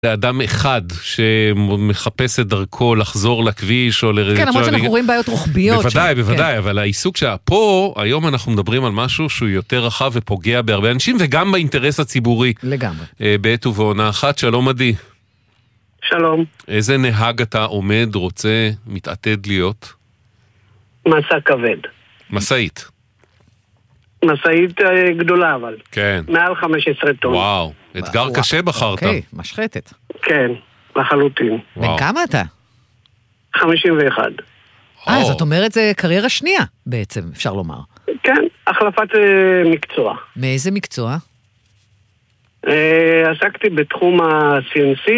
לאדם אחד שמחפש את דרכו לחזור לכביש או כן, למרות שאנחנו רואים בעיות רוחביות. בוודאי, אבל העיסוק פה, היום אנחנו מדברים על משהו שהוא יותר רחב ופוגע בהרבה אנשים, וגם באינטרס הציבורי. לגמרי. בעת ובעונה אחת. שלום עדי. שלום. איזה נהג אתה עומד, רוצה, מתעתד להיות? מסע כבד. מסעית. מסעית גדולה אבל. כן. מעל 15 טון. וואו, אתגר קשה בחרת. אוקיי, משחטת. כן, לחלוטין. בן כמה אתה? 51. זאת אומרת זה קריירה שנייה בעצם, אפשר לומר. כן, החלפת מקצוע. מאיזה מקצוע? עסקתי בתחום ה-CNC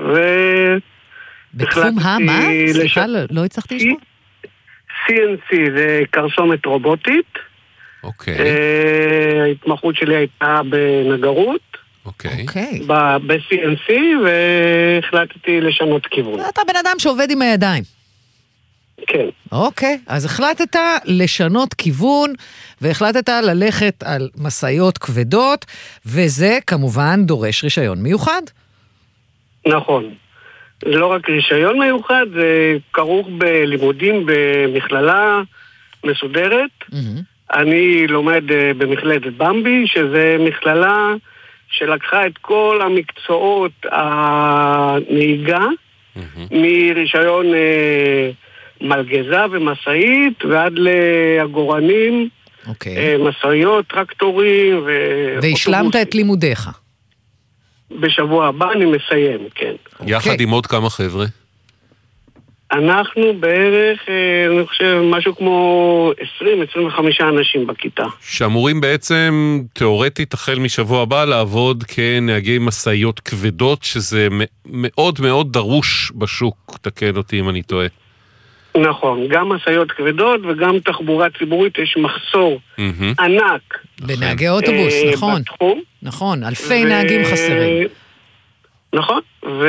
בתחום מה? סליחה, לא הצלחתי לשמוע. CNC זה קרסומת רובוטית. אוקיי. ההתמחות שלי הייתה בנגרות. אוקיי. ב-CNC, והחלטתי לשנות כיוון. אתה בן אדם שעובד עם הידיים. כן. אוקיי, אז החלטת לשנות כיוון, והחלטת ללכת על מסעיות כבדות, וזה כמובן דורש רישיון מיוחד. נכון. זה לא רק רישיון מיוחד, זה כרוך בלימודים במכללה מסודרת. אני לומד במכללת במבי, שזה מכללה שלקחה את כל המקצועות הנהיגה, מרישיון מלגזה ומסעית, ועד לעגורנים, מסעיות, טרקטורים והשלמת את לימודיך. בשבוע הבא אני מסיים, כן. יחד עם עוד כמה חבר'ה? אנחנו בערך, אני חושב, משהו כמו 20-25 אנשים בכיתה. שאמורים בעצם, תיאורטית, החל משבוע הבא, לעבוד כנהגי מסעיות כבדות, שזה מאוד מאוד דרוש בשוק, תקן אותי אם אני טועה. נכון, גם מסעיות כבדות וגם תחבורה ציבורית, יש מחסור ענק. בנהגי אוטובוס, נכון. בתחום. נכון, אלפי נהגים חסרים. נכון,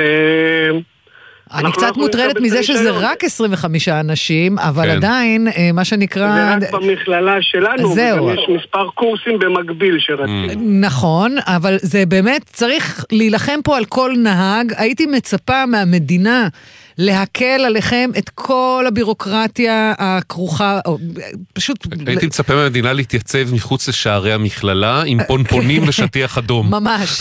אני קצת מוטרדת מזה שזה רק 25 אנשים, אבל עדיין, מה שנקרא... זה רק במכללה שלנו, וגם יש מספר קורסים במקביל שרצים. נכון, אבל זה באמת צריך להילחם פה על כל נהג. הייתי מצפה מהמדינה להקל עליכם את כל הבירוקרטיה הכרוכה, פשוט... הייתי מצפה מהמדינה להתייצב מחוץ לשערי המכללה, עם פונפונים ושטיח אדום. ממש,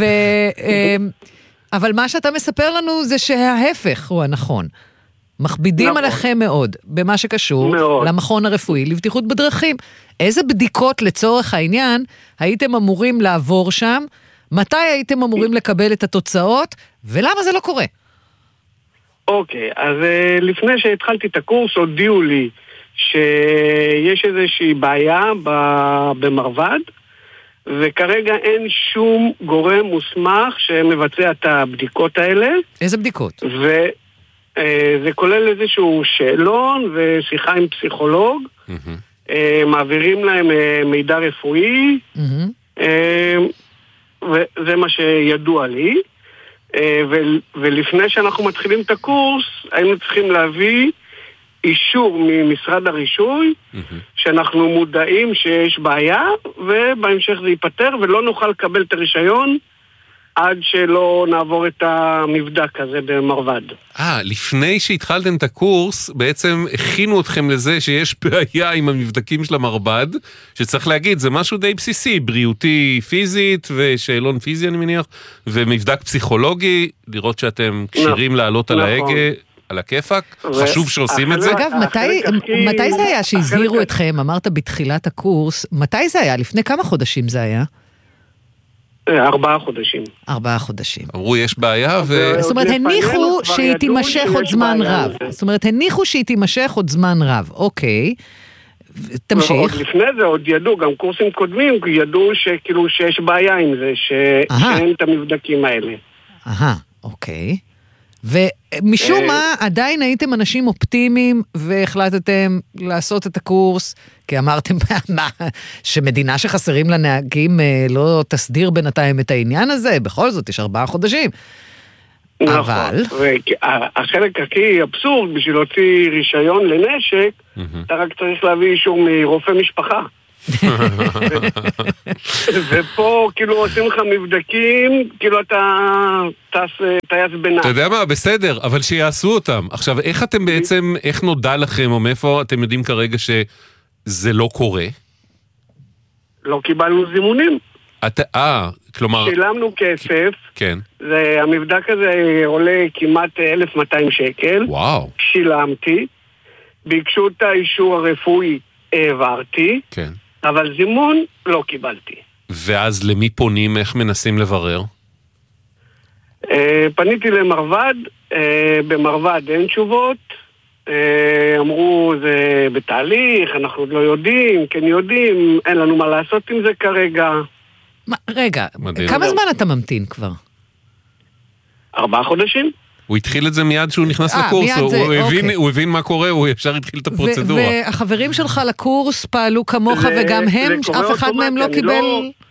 אבל מה שאתה מספר לנו זה שההפך הוא הנכון. מכבידים עליכם מאוד, במה שקשור למכון הרפואי לבטיחות בדרכים. איזה בדיקות לצורך העניין הייתם אמורים לעבור שם? מתי הייתם אמורים לקבל את התוצאות? ולמה זה לא קורה? אוקיי, אז לפני שהתחלתי את הקורס הודיעו לי שיש איזושהי בעיה במרבד, וכרגע אין שום גורם מוסמך שמבצע את הבדיקות האלה. איזה בדיקות? וזה כולל איזשהו שאלון ושיחה עם פסיכולוג, מעבירים להם מידע רפואי, וזה מה שידוע לי. ולפני שאנחנו מתחילים את הקורס, היינו צריכים להביא אישור ממשרד הרישוי, שאנחנו מודעים שיש בעיה, ובהמשך זה ייפטר, ולא נוכל לקבל את הרישיון, עד שלא נעבור את המבדק הזה במרבד. לפני שהתחלתם את הקורס, בעצם הכינו אתכם לזה שיש בעיה עם המבדקים של המרבד, שצריך להגיד, זה משהו די בסיסי, בריאותי פיזית, ושאלון פיזי אני מניח, ומבדק פסיכולוגי, לראות שאתם קשירים לעלות על ההגה, על הכיפק, חשוב שעושים את זה. אגב, מתי זה היה שהזהירו אתכם, אמרת בתחילת הקורס, מתי זה היה? לפני כמה חודשים זה היה? 4 חודשים. 4 חודשים. אמרו, יש בעיה זאת אומרת, הניחו שהיא תימשך עוד זמן רב. זאת אומרת, הניחו שהיא תימשך עוד זמן רב. אוקיי. תמשיך. עוד לפני זה, עוד ידעו, גם קורסים קודמים, ידעו שכאילו שיש בעיה עם זה, שאין את המבדקים האלה. אוקיי. ומשום מה, עדיין הייתם אנשים אופטימיים, והחלטתם לעשות את הקורס, כי אמרתם שמדינה שחסרים לנהגים לא תסדיר בינתיים את העניין הזה, בכל זאת יש 4 חודשים. נכון, והחלק הכי אבסורד, בשביל להוציא רישיון לנשק, אתה רק צריך להביא אישור מרופא משפחה. ופה כאילו עושים לך מבדקים, כאילו אתה טייס ביניים. אתה יודע מה, בסדר, אבל שיעשו אותם. עכשיו, איך אתם בעצם, איך נודע לכם, או מאיפה אתם יודעים כרגע שזה לא קורה? לא קיבלנו זימונים. כלומר... שילמנו כסף. כן. המבדק הזה עולה כמעט 1,200 שקל. וואו. שילמתי. ביקשו את האישור הרפואי, העברתי. כן. אבל זימון לא קיבלתי. ואז למי פונים, איך מנסים לברר? פניתי למרבד, במרבד אין תשובות. אמרו זה בתהליך, אנחנו עוד לא יודעים, כן יודעים, אין לנו מה לעשות עם זה כרגע. רגע, כמה זמן אתה ממתין כבר? 4 חודשים. הוא התחיל את זה מיד שהוא נכנס לקורס, הוא הבין מה קורה, הוא ישר התחיל את הפרוצדורה. והחברים שלך לקורס פעלו כמוך וגם הם, אף אחד מהם לא קיבל...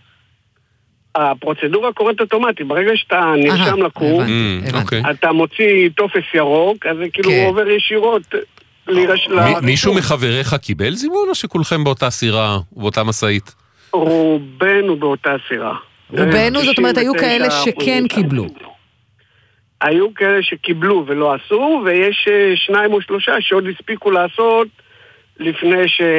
הפרוצדורה קורית אוטומטית, ברגע שאתה נרשם לקורס, אתה מוציא טופס ירוק, אז זה כאילו עובר ישירות. מישהו מחבריך קיבל זימון או שכולכם באותה סירה, באותה מסעית? רובנו באותה סירה. רובנו, זאת אומרת, היו כאלה שכן קיבלו. היו כאלה שקיבלו ולא עשו, ויש 2 או 3 שעוד הספיקו לעשות לפני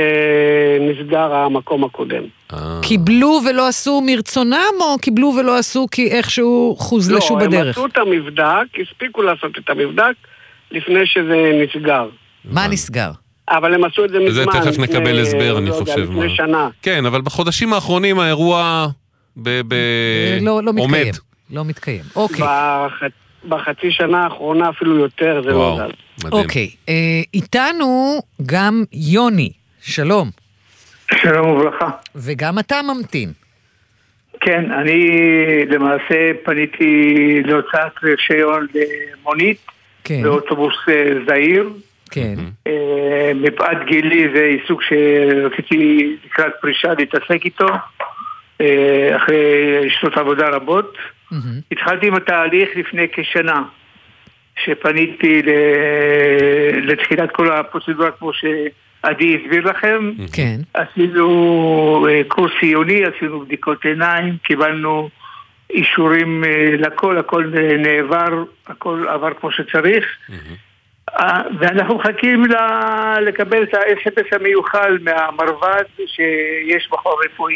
שנסגר המקום הקודם. קיבלו ולא עשו מרצונם, או קיבלו ולא עשו כי איכשהו חוזלשו בדרך? לא, הם עשו את המבדק, הספיקו לעשות את המבדק לפני שזה נסגר. מה נסגר? אבל הם עשו את זה מזמן. וזה תכף נקבל הסבר, אני חושב. לפני שנה. כן, אבל בחודשים האחרונים האירוע עומד. לא מתקיים, אוקיי. בחצי שנה האחרונה אפילו יותר, זה לא זז. אוקיי, איתנו גם יוני, שלום. שלום וברכה. וגם אתה ממתין. כן, אני למעשה פניתי להוצאת רישיון למונית, באוטובוס זעיר. כן. מפאת גילי זה עיסוק שרציתי לקראת פרישה להתעסק איתו, אחרי שנות עבודה רבות. התחלתי עם התהליך לפני כשנה, שפניתי לתחילת כל הפרוצדורה כמו שעדי הסביר לכם. כן. עשינו קורס עיוני, עשינו בדיקות עיניים, קיבלנו אישורים לכל, הכל נעבר, הכל עבר כמו שצריך. ואנחנו מחכים לקבל את ה-SMS המיוחל מהמרבד שיש מכון רפואי.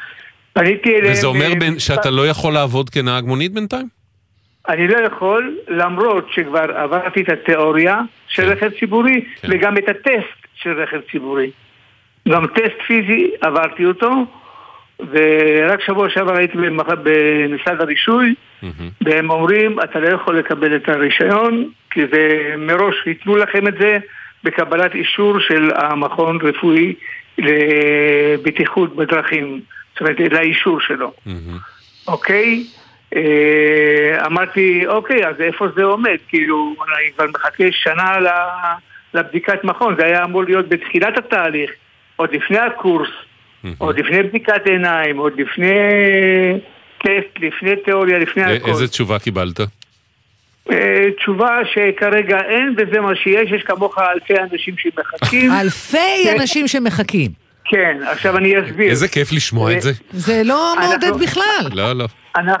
וזה אומר שאתה לא יכול לעבוד כנהג מונית בינתיים? אני לא יכול, למרות שכבר עברתי את התיאוריה של רכב ציבורי, וגם את הטסט של רכב ציבורי. גם טסט פיזי עברתי אותו, ורק שבוע שעבר הייתי במשרד הרישוי, והם אומרים, אתה לא יכול לקבל את הרישיון, כי זה מראש ייתנו לכם את זה בקבלת אישור של המכון רפואי לבטיחות בדרכים. זאת אומרת, לאישור שלו. אוקיי? אמרתי, אוקיי, אז איפה זה עומד? כאילו, אני כבר מחכה שנה לבדיקת מכון. זה היה אמור להיות בתחילת התהליך, עוד לפני הקורס, עוד לפני בדיקת עיניים, עוד לפני טסט, לפני תיאוריה, לפני הכל. איזה תשובה קיבלת? תשובה שכרגע אין, וזה מה שיש. יש כמוך אלפי אנשים שמחכים. אלפי אנשים שמחכים. כן, עכשיו אני אסביר. איזה כיף לשמוע את זה. זה לא מעודד בכלל. לא, לא.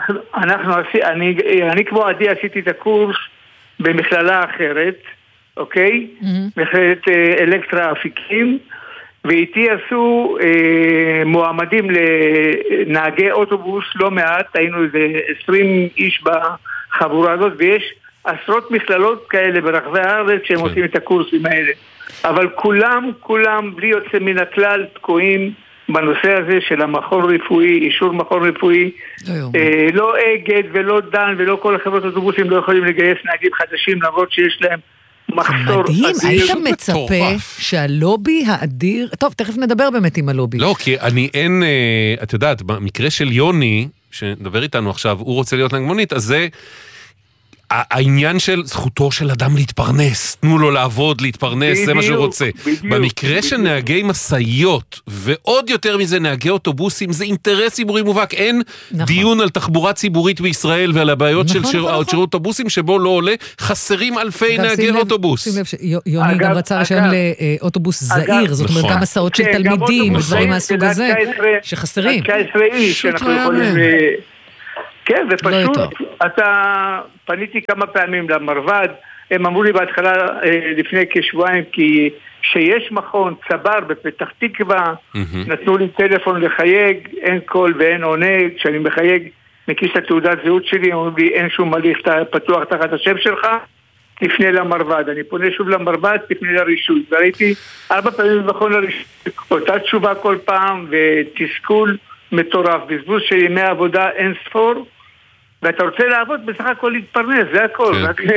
אני כמו עדי עשיתי את הקורס במכללה אחרת, אוקיי? מכללת אלקטרה אפיקים, ואיתי עשו מועמדים לנהגי אוטובוס לא מעט, היינו איזה 20 איש בחבורה הזאת, ויש עשרות מכללות כאלה ברחבי הארץ שהם עושים את הקורסים האלה. אבל כולם בלי יוצא מן הכלל תקועים בנושא הזה של המכון רפואי, אישור מכון רפואי. לא אגד ולא דן ולא כל החברות אוטובוסים לא יכולים לגייס נהגים חדשים למרות שיש להם מחסור. מדהים, היית מצפה שהלובי האדיר, טוב, תכף נדבר באמת עם הלובי. לא, כי את יודעת, במקרה של יוני, שנדבר איתנו עכשיו, הוא רוצה להיות נהג מונית, אז זה העניין של זכותו של אדם להתפרנס, תנו לו לעבוד, להתפרנס, זה מה שהוא רוצה. במקרה של נהגי מסעיות, ועוד יותר מזה נהגי אוטובוסים, זה אינטרס ציבורי מובהק, אין דיון על תחבורה ציבורית בישראל, ועל הבעיות של שירות אוטובוסים, שבו לא עולה, חסרים אלפי נהגי אוטובוס. שים לב שיוני גם רצה רישיון לאוטובוס זעיר, זאת אומרת גם הסעות של תלמידים, ודברים מהסוג הזה, שחסרים. 19 איש, שאנחנו יכולים... כן, זה פשוט, פניתי כמה פעמים למרב"ד, הם אמרו לי בהתחלה לפני כשבועיים כי שיש מכון צבר בפתח תקווה, נתנו לי טלפון לחייג, אין קול ואין עונה, כשאני מחייג מכיס התעודת זהות שלי, אמרו לי אין שום הליך פתוח תחת השם שלך, תפנה למרב"ד, אני פונה שוב למרב"ד, תפנה לרישוי, וראיתי 4 פעמים במכון הרישוי, אותה תשובה כל פעם ותסכול מטורף, בזבוז של ימי עבודה אין ספור, ואתה רוצה לעבוד בסך הכל להתפרנס, זה הכל.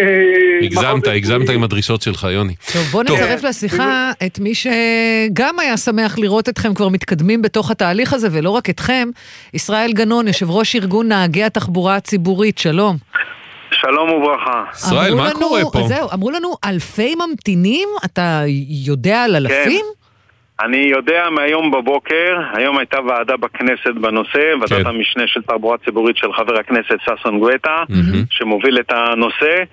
הגזמת עם הדרישות שלך, יוני. טוב, בוא נצרף לשיחה את מי שגם היה שמח לראות אתכם כבר מתקדמים בתוך התהליך הזה, ולא רק אתכם, ישראל גנון, יושב ראש ארגון נהגי התחבורה הציבורית, שלום. שלום וברכה. ישראל, מה קורה פה? זהו, אמרו לנו אלפי ממתינים, אתה יודע על אלפים? אני יודע מהיום בבוקר, היום הייתה ועדה בכנסת בנושא, ועדת המשנה של תחבורה ציבורית של חבר הכנסת ששון גואטה, שמוביל את הנושא,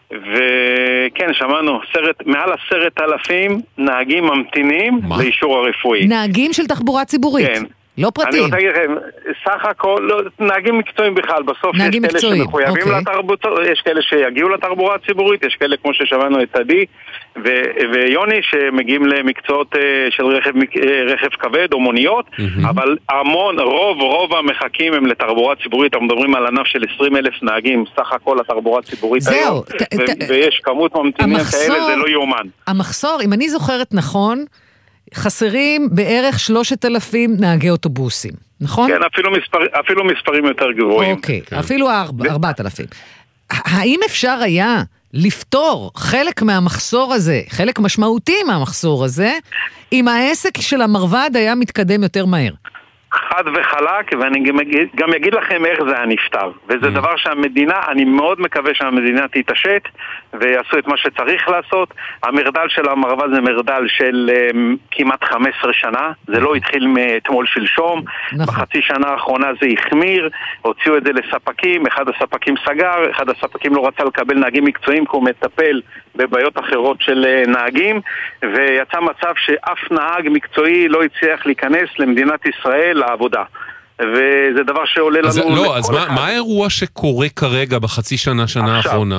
וכן, שמענו, מעל 10,000 נהגים ממתינים לאישור הרפואי. נהגים של תחבורה ציבורית? כן. לא פרטים. אני רוצה להגיד לכם, סך הכל, נהגים מקצועיים בכלל, בסוף יש כאלה שמחויבים לתחבורה, יש כאלה שיגיעו לתחבורה הציבורית, יש כאלה כמו ששמענו את עדי ויוני שמגיעים למקצועות של רכב כבד או מוניות, אבל רוב המחכים הם לתחבורה ציבורית, אנחנו מדברים על ענף של 20,000 נהגים, סך הכל לתחבורה ציבורית היום, ויש כמות ממתינים כאלה, זה לא יאומן. המחסור, אם אני זוכרת נכון, חסרים בערך 3,000 נהגי אוטובוסים, נכון? כן, אפילו מספרים יותר גבוהים. אוקיי, אפילו 4,000. האם אפשר היה לפתור חלק מהמחסור הזה, חלק משמעותי מהמחסור הזה, אם העסק של המרב"ד היה מתקדם יותר מהר? חד וחלק, ואני גם אגיד לכם איך זה הנפטר. וזה דבר שהמדינה, אני מאוד מקווה שהמדינה תתעשת ויעשו את מה שצריך לעשות. המרדל של המרב"ד זה מרדל של כמעט 15 שנה. זה לא התחיל מאתמול שלשום. בחצי שנה האחרונה זה החמיר. הוציאו את זה לספקים. אחד הספקים סגר, אחד הספקים לא רצה לקבל נהגים מקצועיים כי הוא מטפל בבעיות אחרות של נהגים. ויצא מצב שאף נהג מקצועי לא הצליח להיכנס למדינת ישראל לעבודה. וזה דבר שעולה לנו... לא, אז מה האירוע שקורה כרגע בחצי שנה האחרונה?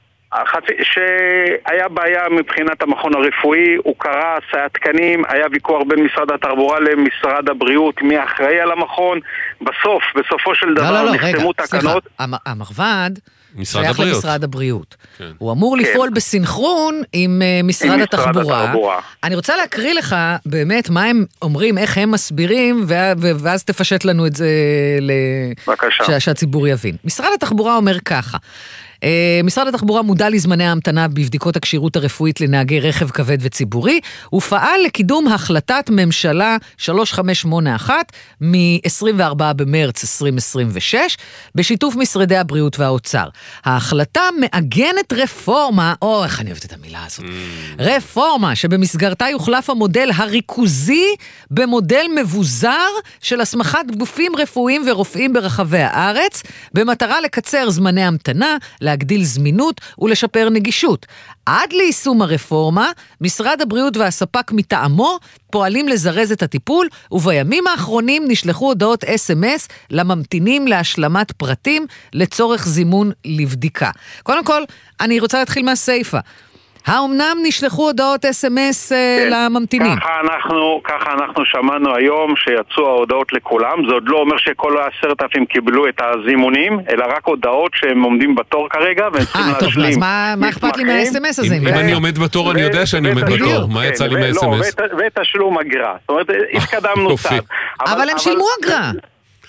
שהיה בעיה מבחינת המכון הרפואי, הוא קרא תקנים, היה ויכוח בין משרד התחבורה למשרד הבריאות, מי אחראי על המכון, בסופו של דבר נחתמו תקנות. המרב"ד שייך למשרד הבריאות. הוא אמור לפעול בסינכרון עם משרד התחבורה. אני רוצה להקריא לך באמת מה הם אומרים, איך הם מסבירים, ואז תפשט לנו את זה שהציבור יבין. משרד התחבורה אומר ככה, משרד התחבורה מודע לזמני ההמתנה בבדיקות הקשירות הרפואית לנהגי רכב כבד וציבורי, ופעל לקידום החלטת ממשלה 3581 מ-24 במרץ 2026, בשיתוף משרדי הבריאות והאוצר. ההחלטה מעגנת רפורמה, איך אני אוהבת את המילה הזאת, רפורמה שבמסגרתה יוחלף המודל הריכוזי במודל מבוזר של הסמכת גופים רפואיים ורופאים ברחבי הארץ, במטרה לקצר זמני המתנה, להגדיל זמינות ולשפר נגישות. עד ליישום הרפורמה, משרד הבריאות והספק מטעמו פועלים לזרז את הטיפול, ובימים האחרונים נשלחו הודעות SMS לממתינים להשלמת פרטים לצורך זימון לבדיקה. קודם כל, אני רוצה להתחיל מהסייפה. האומנם נשלחו הודעות SMS לממתינים? ככה אנחנו שמענו היום שיצאו ההודעות לכולם, זה עוד לא אומר שכל 10,000 קיבלו את הזימונים, אלא רק הודעות שהם עומדים בתור כרגע והם צריכים להשלים. אז מה אכפת לי מה-SMS הזה? אם אני עומד בתור אני יודע שאני עומד בתור, מה יצא לי מה-SMS? ותשלום אגרה, זאת אומרת התקדמנו קצת. אבל הם שילמו אגרה.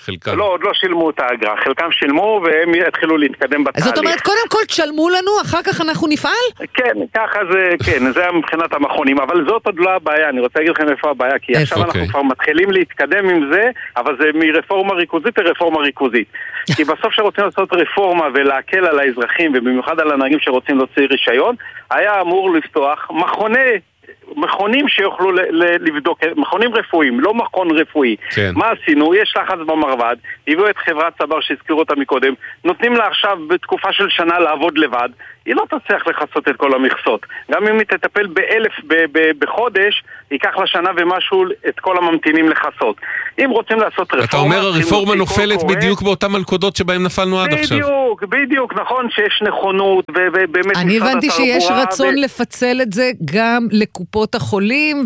חלקם. לא, עוד לא שילמו את האגרה, חלקם שילמו והם יתחילו להתקדם בתהליך. זאת אומרת, קודם כל תשלמו לנו, אחר כך אנחנו נפעל? כן, ככה זה, כן, זה מבחינת המכונים, אבל זאת עוד לא הבעיה, אני רוצה להגיד לכם איפה הבעיה, כי עכשיו אנחנו כבר מתחילים להתקדם עם זה, אבל זה מרפורמה ריכוזית לרפורמה ריכוזית. כי בסוף שרוצים לעשות רפורמה ולהקל על האזרחים, ובמיוחד על הנהגים שרוצים להוציא רישיון, היה אמור לפתוח מכונים שיוכלו לבדוק, מכונים רפואיים, לא מכון רפואי. כן. מה עשינו? יש לחץ במרבד, הביאו את חברת סבר שהזכירו אותה מקודם, נותנים לה עכשיו בתקופה של שנה לעבוד לבד, היא לא תצליח לחסות את כל המכסות. גם אם היא תטפל ב1,000 בחודש, ייקח לה שנה ומשהו את כל הממתינים לחסות. אם רוצים לעשות רפורמה... אתה אומר הרפורמה נופלת בדיוק באותן מלכודות שבהם נפלנו עד עכשיו. בדיוק, נכון שיש נכונות ובאמת... אני הבנתי שיש רצון לפצל את זה גם לקופות החולים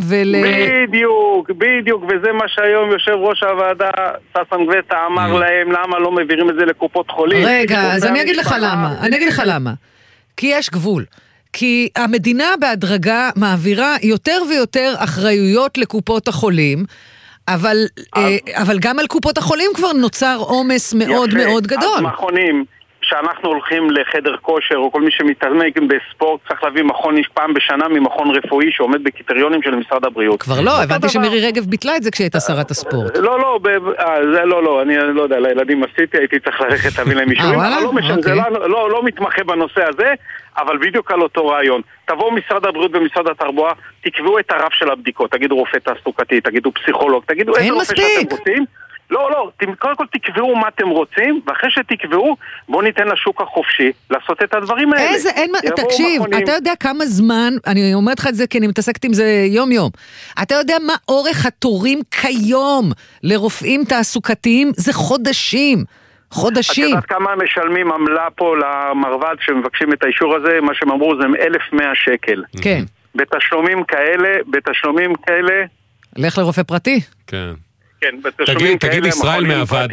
בדיוק, וזה מה שהיום יושב ראש הוועדה ססן גבטה אמר להם, למה לא מעבירים את זה לקופות חולים. רגע, אז אני אגיד לך למה. כי יש גבול. כי המדינה בהדרגה מעבירה יותר ויותר אחריויות לקופות החולים, אבל גם על קופות החולים כבר נוצר עומס מאוד מאוד גדול. אז מכונים, שאנחנו הולכים לחדר כושר, או כל מי שמתעסק בספורט, צריך להביא מכון פעם בשנה ממכון רפואי שעומד בקריטריונים של משרד הבריאות. כבר לא, הבנתי שמירי רגב ביטלה את זה כשהייתה שרת הספורט. לא, אני לא יודע, לילדים עשיתי, הייתי צריך ללכת להביא להם אישורים, אבל זה לא מתמחה בנושא הזה, אבל בדיוק על אותו רעיון. תבואו משרד הבריאות ומשרד התחבורה, תקבעו את הרף של הבדיקות, תגידו רופא תעסוקתי, תגידו פסיכולוג, תגידו איזה רופא שאתם רוצים. לא, קודם כל תקבעו מה אתם רוצים, ואחרי שתקבעו, בואו ניתן לשוק החופשי לעשות את הדברים האלה. תקשיב, אתה יודע כמה זמן, אני אומרת לך את זה כי אני מתעסקת עם זה יום-יום, אתה יודע מה אורך התורים כיום לרופאים תעסוקתיים? זה חודשים. את יודעת כמה משלמים עמלה פה למרבד שמבקשים את האישור הזה? מה שהם אמרו זה 1,100 שקל. כן. בתשלומים כאלה... לך לרופא פרטי? כן. תגיד ישראל,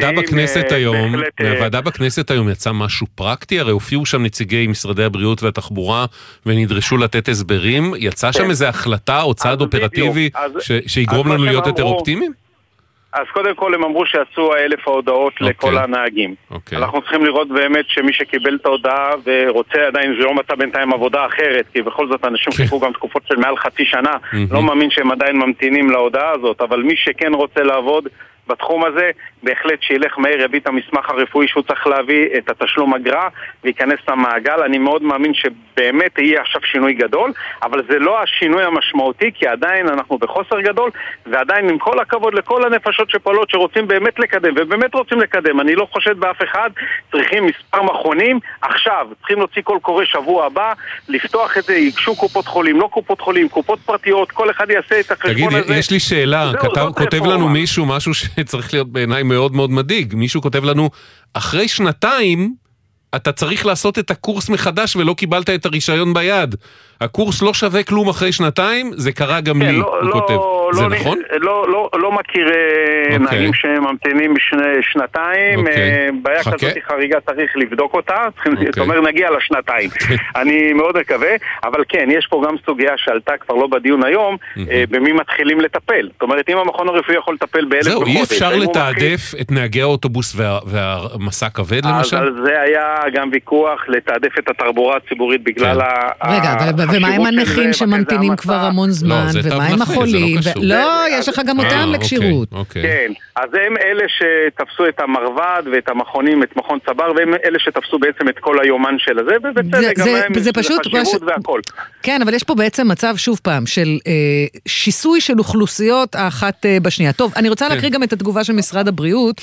מהוועדה בכנסת היום יצא משהו פרקטי? הרי הופיעו שם נציגי משרדי הבריאות והתחבורה ונדרשו לתת הסברים. יצא שם איזו החלטה או צעד אופרטיבי שיגרום לנו להיות יותר אופטימיים? אז קודם כל הם אמרו שיצאו 1,000 ההודעות לכל הנהגים. אנחנו צריכים לראות באמת שמי שקיבל את ההודעה ורוצה עדיין, זה לא מצא בינתיים עבודה אחרת, כי בכל זאת אנשים חיכו גם תקופות של מעל חצי שנה, לא מאמין שהם עדיין ממתינים להודעה הזאת, אבל מי שכן רוצה לעבוד בתחום הזה, בהחלט שילך מהר, יביא את המסמך הרפואי שהוא צריך להביא, את התשלום אגרה, וייכנס למעגל. אני מאוד מאמין שבאמת יהיה עכשיו שינוי גדול, אבל זה לא השינוי המשמעותי, כי עדיין אנחנו בחוסר גדול, ועדיין עם כל הכבוד לכל הנפשות שפועלות שרוצים באמת לקדם, ובאמת רוצים לקדם, אני לא חושד באף אחד, צריכים מספר מכונים, עכשיו, צריכים להוציא קול קורא שבוע הבא, לפתוח את זה, ייגשו קופות חולים, לא קופות חולים, קופות פרטיות, כל אחד יעשה את החשבון הזה. תגיד, יש לי שאלה, כותב לנו מישהו, משהו שצריך להיות בעיניי מאוד מאוד מדאיג. מישהו כותב לנו, אחרי שנתיים אתה צריך לעשות את הקורס מחדש ולא קיבלת את הרישיון ביד. הקורס לא שווה כלום אחרי שנתיים, זה קרה גם לי, הוא כותב. זה נכון? לא מכיר נהגים שממתינים שנתיים, בעיה כזאת חריגה צריך לבדוק אותה, זאת אומרת נגיע לשנתיים. אני מאוד מקווה, אבל כן, יש פה גם סוגיה שעלתה כבר לא בדיון היום, במי מתחילים לטפל. זאת אומרת, אם המכון הרפואי יכול לטפל ב1,000 בחודש. זהו, אי אפשר לתעדף את נהגי האוטובוס והמסע כבד למשל? אז זה היה גם ויכוח לתעדף את התחבורה הציבורית בגלל רגע, ומה עם הנכים שממתינים כבר המון זמן, ומה עם החולים? לא, יש לך גם אותם לקשירות. כן, אז הם אלה שתפסו את המרבד ואת המכונים, את מכון צבר, והם אלה שתפסו בעצם את כל היומן של הזה, ובצדק גם להם יש חשיבות והכל. כן, אבל יש פה בעצם מצב, שוב פעם, של שיסוי של אוכלוסיות האחת בשנייה. טוב, אני רוצה להקריא גם את התגובה של משרד הבריאות.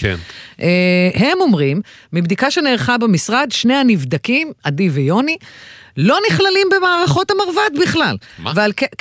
הם אומרים, מבדיקה שנערכה במשרד, שני הנבדקים, עדי ויוני, לא נכללים במערכות המרבד בכלל. מה?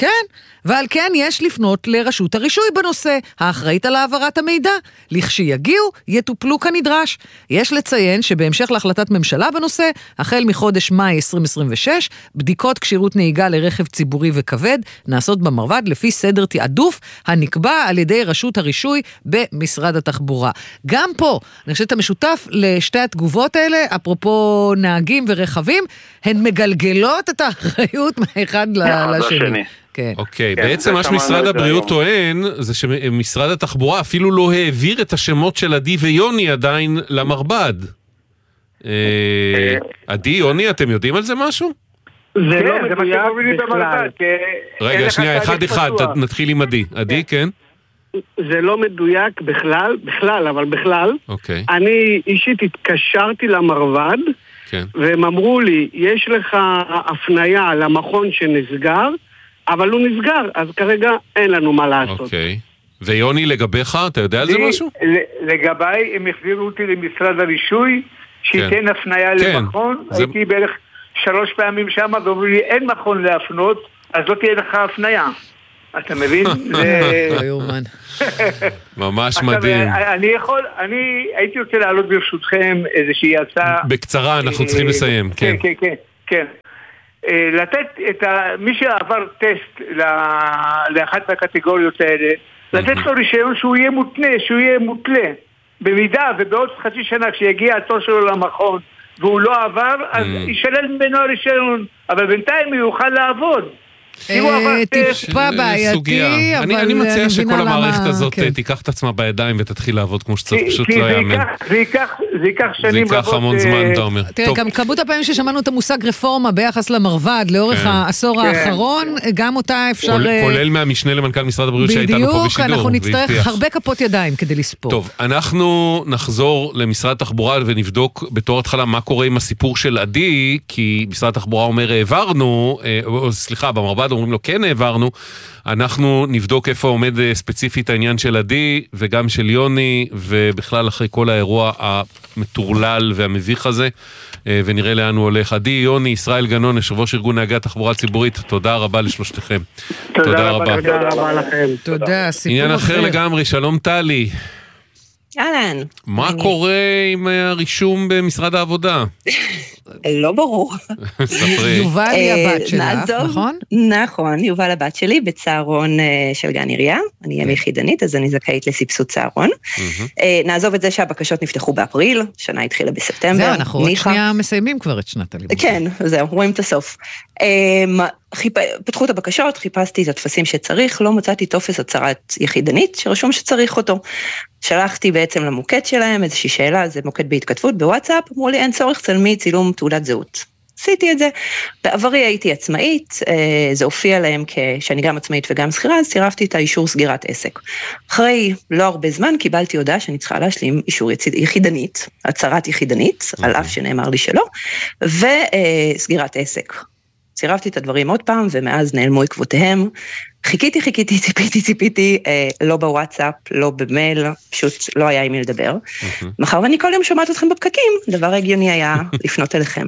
ועל כן יש לפנות לרשות הרישוי בנושא, האחראית על העברת המידע. לכשיגיעו, יטופלו כנדרש. יש לציין שבהמשך להחלטת ממשלה בנושא, החל מחודש מאי 2026, בדיקות כשירות נהיגה לרכב ציבורי וכבד, נעשות במרבד לפי סדר תעדוף, הנקבע על ידי רשות הרישוי במשרד התחבורה. גם פה, אני חושבת המשותף לשתי התגובות האלה, אפרופו נהגים ורכבים, הן מגלגלות את האחריות מהאחד לשני. כן. אוקיי, בעצם מה שמשרד הבריאות טוען, זה שמשרד התחבורה אפילו לא העביר את השמות של עדי ויוני עדיין למרב"ד. עדי, יוני, אתם יודעים על זה משהו? זה לא מדויק בכלל. רגע, שנייה, אחד, נתחיל עם עדי. עדי, כן? זה לא מדויק בכלל, אבל בכלל. אוקיי. אני אישית התקשרתי למרב"ד, כן. והם אמרו לי, יש לך הפניה למכון שנסגר, אבל הוא נסגר, אז כרגע אין לנו מה לעשות. אוקיי. ויוני, לגביך, אתה יודע על זה משהו? לגביי, הם החזירו אותי למשרד הרישוי, שייתן הפניה למכון, הייתי בערך 3 פעמים שם, ואומרו לי, אין מכון להפנות, אז לא תהיה לך הפניה. אתה מבין? לא יאומן. ממש מדהים. אני הייתי רוצה להעלות ברשותכם איזושהי הצעה. בקצרה, אנחנו צריכים לסיים, כן. כן. לתת מי שעבר טסט לאחת מהקטגוריות האלה, לתת לו רישיון שהוא יהיה מותנה, שהוא יהיה מותלה. במידה ובעוד חצי שנה כשיגיע התור שלו למכון והוא לא עבר, אז ישלל ממנו הרישיון, אבל בינתיים הוא יוכל לעבוד. טיפה בעייתי, אבל אני מציע שכל המערכת הזאת תיקח את עצמה בידיים ותתחיל לעבוד כמו שצריך, פשוט לא יאמן. זה ייקח שנים רבות. זה ייקח המון זמן, אתה אומר. תראה, גם כמות הפעמים ששמענו את המושג רפורמה ביחס למרב"ד לאורך העשור האחרון, גם אותה אפשר... כולל מהמשנה למנכ"ל משרד הבריאות שהייתנו פה בשידור. בדיוק, אנחנו נצטרך הרבה כפות ידיים כדי לספור. טוב, אנחנו נחזור למשרד התחבורה ונבדוק בתור התחלה מה קורה עם הסיפור של עדי, כי משרד התחבורה אומר העברנו, סליחה, במרב"ד אומרים לו כן העברנו, אנחנו נבדוק איפה עומד ספציפית העניין של עדי וגם של יוני, ובכלל אחרי כל האירוע המטורלל והמביך הזה, ונראה לאן הוא הולך. עדי, יוני, ישראל גנון, יושב ראש ארגון נהגי התחבורה הציבורית, תודה רבה לשלושתכם. תודה רבה לכם. תודה, סיפור עניין אחר לגמרי, שלום טלי. אהלן. מה קורה עם הרישום במשרד העבודה? לא ברור. ספרי. יובל היא הבת שלך, נכון? נכון, יובל הבת שלי בצהרון של גן עירייה. אני אם יחידנית, אז אני זכאית לסבסוד צהרון. נעזוב את זה שהבקשות נפתחו באפריל, שנה התחילה בספטמבר. זהו, אנחנו עוד שנייה מסיימים כבר את שנת הלימודים. כן, זהו, רואים את הסוף. פתחו את הבקשות, חיפשתי את התפסים שצריך, לא מצאתי טופס הצהרת יחידנית שרשום שצריך אותו. שלחתי בעצם למוקד שלהם איזושהי שאלה, זה מוקד בהתכתבות בוואטסאפ, אמרו לי אין צורך, צלמי צילום תעודת זהות. עשיתי את זה. בעברי הייתי עצמאית, זה הופיע להם שאני גם עצמאית וגם שכירה, אז צירפתי את האישור סגירת עסק. אחרי לא הרבה זמן קיבלתי הודעה שאני צריכה להשלים אישור יחידנית, הצהרת יחידנית, על אף שנאמר לי שלא, וסגירת עסק. צירפתי את הדברים עוד פעם, ומאז נעלמו עקבותיהם. חיכיתי, ציפיתי, לא בוואטסאפ, לא במייל, פשוט לא היה עם מי לדבר. מחר ואני כל יום שומעת אתכם בפקקים, דבר הגיוני היה לפנות אליכם.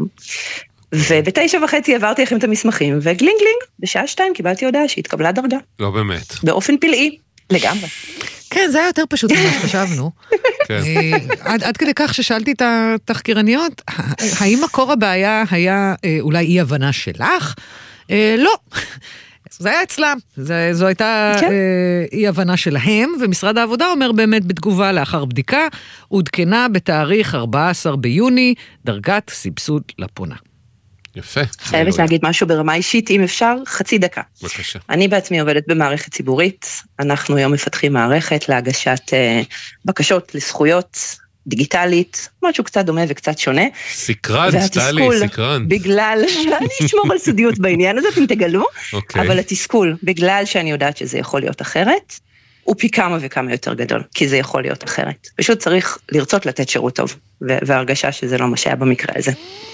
וב9:30 העברתי לכם את המסמכים, וגלינג, בשעה 2 קיבלתי הודעה שהתקבלה דרגה. לא באמת. באופן פלאי, לגמרי. כן, זה היה יותר פשוט ממה שחשבנו. עד כדי כך ששאלתי את התחקירניות, האם מקור הבעיה היה אולי אי הבנה שלך? לא. זה היה אצלם, זו הייתה אי הבנה שלהם, ומשרד העבודה אומר באמת בתגובה לאחר בדיקה, עודכנה בתאריך 14 ביוני, דרגת סבסוד לפונה. יפה. חייבת להגיד משהו ברמה אישית, אם אפשר, חצי דקה. בבקשה. אני בעצמי עובדת במערכת ציבורית, אנחנו היום מפתחים מערכת להגשת בקשות לזכויות דיגיטלית, משהו קצת דומה וקצת שונה. סקרן, טלי, סקרן. בגלל, אני אשמור על סודיות בעניין הזה, אתם תגלו, אבל התסכול, בגלל שאני יודעת שזה יכול להיות אחרת, הוא פי כמה וכמה יותר גדול, כי זה יכול להיות אחרת. פשוט צריך לרצות לתת שירות טוב, והרגשה שזה לא מה שהיה במקרה הזה.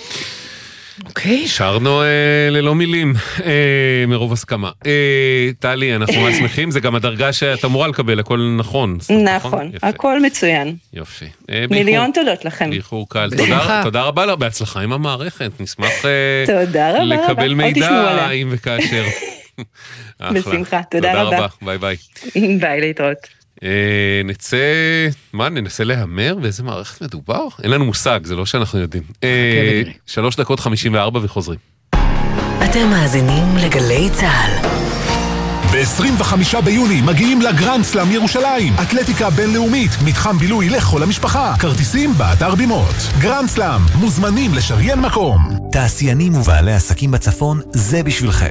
אוקיי. שרנו ללא מילים, מרוב הסכמה. טלי, אנחנו מאוד שמחים, זה גם הדרגה שאת אמורה לקבל, הכל נכון. נכון, הכל מצוין. יופי. מיליון תודות לכם. באיחור קל. תודה רבה לה, בהצלחה עם המערכת, נשמח לקבל מידע, אם וכאשר. בשמחה, תודה רבה. ביי ביי. ביי, להתראות. ננסה להמר באיזה מערכת מדובר? אין לנו מושג, זה לא שאנחנו יודעים. 3:54 וחוזרים. אתם מאזינים לגלי צהל. ב-25 ביוני מגיעים לגרנד סלאם ירושלים, אתלטיקה בינלאומית, מתחם בילוי לכל המשפחה, כרטיסים באתר בימות. גרנד סלאם, מוזמנים לשריין מקום. תעשיינים ובעלי עסקים בצפון, זה בשבילכם.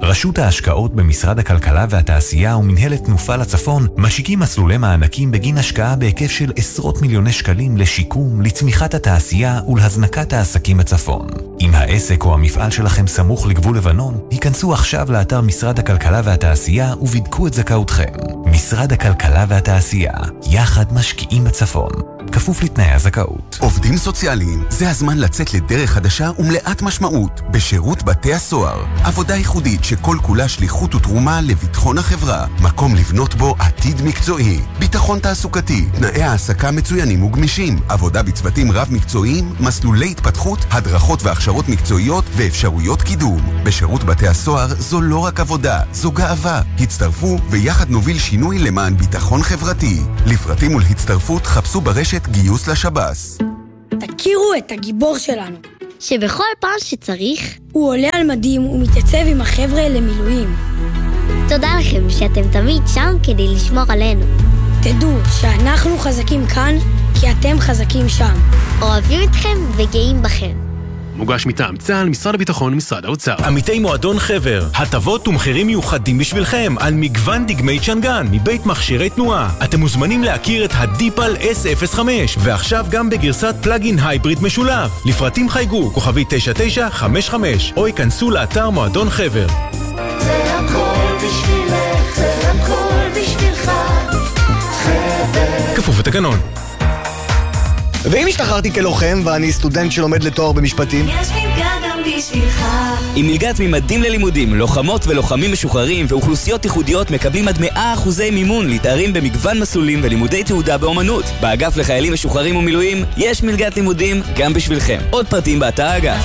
רשות ההשקעות במשרד הכלכלה והתעשייה ומנהלת תנופה לצפון משיקים מסלולי מענקים בגין השקעה בהיקף של עשרות מיליוני שקלים לשיקום, לצמיחת התעשייה ולהזנקת העסקים בצפון. אם העסק או המפעל שלכם סמוך לגבול לבנון, היכנסו עכשיו לאתר משרד הכלכלה והתעשייה ובדקו את זכאותכם. משרד הכלכלה והתעשייה, יחד משקיעים בצפון. כפוף לתנאי הזכאות. עובדים סוציאליים, זה הזמן לצאת לדרך חדשה ומלאת משמעות בשירות בתי הסוהר. עבודה ייחודית שכל כולה שליחות ותרומה לביטחון החברה. מקום לבנות בו עתיד מקצועי. ביטחון תעסוקתי, תנאי העסקה מצוינים וגמישים. עבודה בצוותים רב מקצועיים, מסלולי התפתחות, הדרכות והכשרות מקצועיות ואפשרויות קידום. בשירות בתי הסוהר זו לא רק עבודה, זו גאווה. הצטרפו ויחד נוביל שינוי למען ביטחון חברתי. לפרטים ולהצטרפות חפשו ברשת גיוס לשב"ס. תכירו את הגיבור שלנו, שבכל פעם שצריך הוא עולה על מדים ומתייצב עם החבר'ה למילואים. תודה לכם שאתם תמיד שם כדי לשמור עלינו. תדעו שאנחנו חזקים כאן כי אתם חזקים שם. אוהבים אתכם וגאים בכם. מוגש מטעם צה"ל, משרד הביטחון ומשרד האוצר. עמיתי מועדון חבר, הטבות ומחירים מיוחדים בשבילכם על מגוון דגמי צ'נגן מבית מכשירי תנועה. אתם מוזמנים להכיר את הדיפל S05 ועכשיו גם בגרסת פלאגין הייבריד משולב. לפרטים חייגו כוכבי 9955 או ייכנסו לאתר מועדון חבר. זה הכל בשבילך, זה הכל בשבילך, חבר. כפוף לתקנון. ואם השתחררתי כלוחם ואני סטודנט שלומד לתואר במשפטים? יש מלגה גם בשבילך. עם מלגת ממדים ללימודים, לוחמות ולוחמים משוחררים ואוכלוסיות ייחודיות מקבלים עד 100% מימון להתארים במגוון מסלולים ולימודי תעודה באומנות. באגף לחיילים משוחררים ומילואים יש מלגת לימודים גם בשבילכם. עוד פרטים באתר האגף.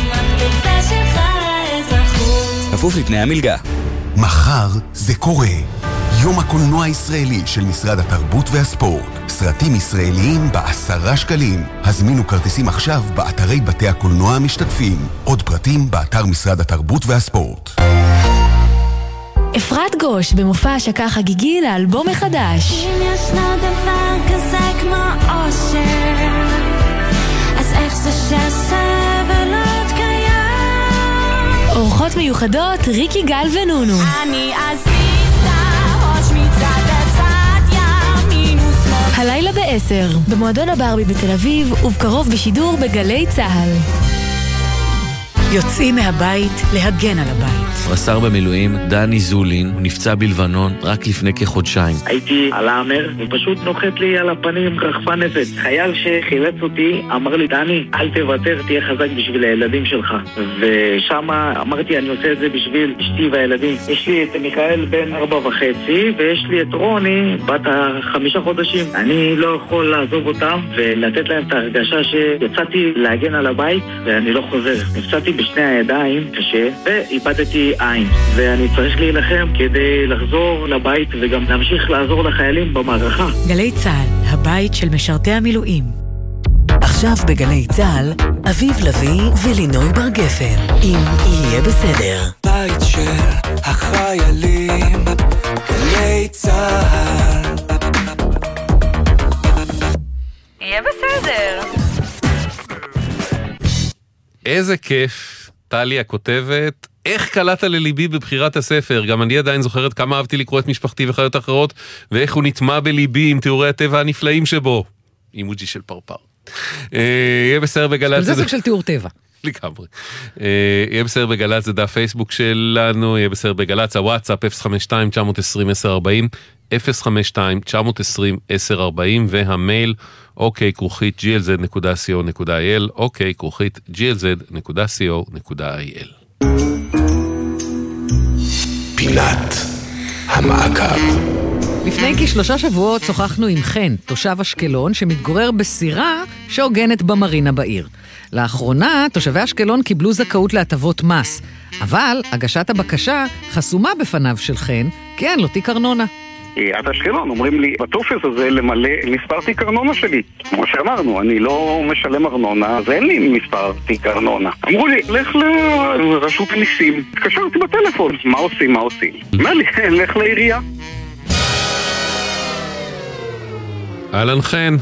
כפוף לתנאי המלגה. מחר זה קורה. יום הקולנוע הישראלי של משרד התרבות והספורט. סרטים ישראליים ב10 שקלים. הזמינו כרטיסים עכשיו באתרי בתי הקולנוע המשתתפים. עוד פרטים באתר משרד התרבות והספורט. אפרת גוש במופע השקה חגיגי לאלבום מחדש. אם ישנו דבר כזה כמו אושר, אז איך זה שהסבל עוד קיים? אורחות מיוחדות ריקי גל ונונו. אני הלילה ב10, במועדון הברבי בתל אביב, ובקרוב בשידור בגלי צהל. יוצאים מהבית להגן על הבית. רס"ר במילואים דני זולין, הוא נפצע בלבנון רק לפני כחודשיים. הייתי על האמר, ופשוט נוחת לי על הפנים רחפה נפץ. חייל שחילץ אותי אמר לי, דני, אל תוותר, תהיה חזק בשביל הילדים שלך. ושם אמרתי, אני עושה את זה בשביל אשתי והילדים. יש לי את מיכאל בן 4.5, ויש לי את רוני בת 5 חודשים. אני לא יכול לעזוב אותם ולתת להם את ההרגשה שיצאתי להגן על הבית ואני לא חוזר. נפצעתי בשני הידיים קשה ואיבדתי עין, ואני צריך להילחם כדי לחזור לבית וגם להמשיך לעזור לחיילים במערכה. גלי צהל, הבית של משרתי המילואים. עכשיו בגלי צהל, אביב לוי ולינוי בר גפן, אם יהיה בסדר. בית של החיילים, גלי צהל. יהיה בסדר. איזה כיף. טליה כותבת, איך קלעת לליבי בבחירת הספר? גם אני עדיין זוכרת כמה אהבתי לקרוא את משפחתי וחיות אחרות, ואיך הוא נטמע בליבי עם תיאורי הטבע הנפלאים שבו. אימוג'י של פרפר. יהיה בסדר בגל"צ. זה סוג של תיאור טבע. לגמרי. יהיה בסדר בגל"צ, זה דף פייסבוק שלנו, יהיה בסדר בגל"צ, הוואטסאפ 052-920-1040, 052-920-1040, והמייל ok@glz.co.il, ok@glz.co.il. פינת המעקב. לפני כ3 שבועות שוחחנו עם חן, תושב אשקלון, שמתגורר בסירה שהוגנת במרינה בעיר. לאחרונה, תושבי אשקלון קיבלו זכאות להטבות מס, אבל הגשת הבקשה חסומה בפניו של חן, כי אין לו תיק ארנונה. עיריית אשקלון אומרים לי, בטופס הזה למלא מספר תיק ארנונה שלי. כמו שאמרנו, אני לא משלם ארנונה, אז אין לי מספר תיק ארנונה. אמרו לי, לך לרשות המיסים. התקשרתי בטלפון, מה עושים? אמר לי, לך לעירייה. אהלן חן.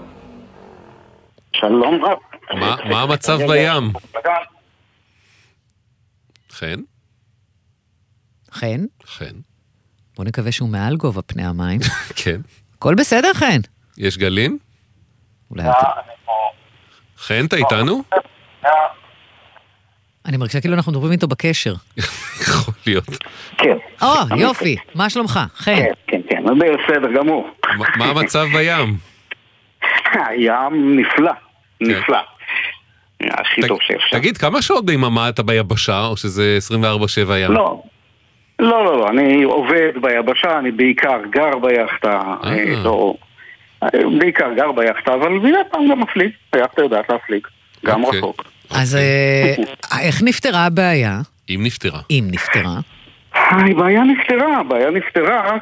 שלום רב. מה המצב בים? חן? חן? חן. בוא נקווה שהוא מעל גובה פני המים. כן. הכל בסדר, חן? יש גלים? אולי... חן, אתה איתנו? אני מרגישה כאילו אנחנו מדברים איתו בקשר. יכול להיות. כן. יופי, מה שלומך? חן. כן, בסדר גמור. מה המצב בים? הים נפלא. הכי טוב שאפשר. תגיד, כמה שעות ביממה אתה ביבשה, או שזה 24/7 ים? לא, אני עובד ביבשה, אני בעיקר גר ביחדה, בעיקר גר ביחדה, אבל מדי פעם גם מפליג, היחדה יודעת להפליג, גם רחוק. אז איך נפתרה הבעיה? אם נפתרה. הבעיה נפתרה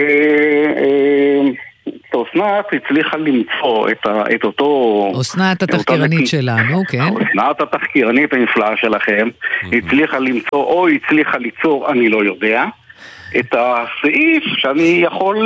אסנת הצליחה למצוא את אותו... אסנת התחקירנית שלנו, כן. אסנת התחקירנית הנפלאה שלכם, הצליחה למצוא או הצליחה ליצור, אני לא יודע, את הסעיף שאני יכול